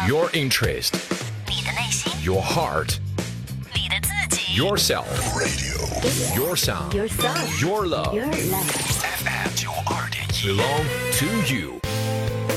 Your interest, 你的内心， your heart, 你的自己 yourself, your sound, Your song. your love. Your love. FM 92.1 belong to you.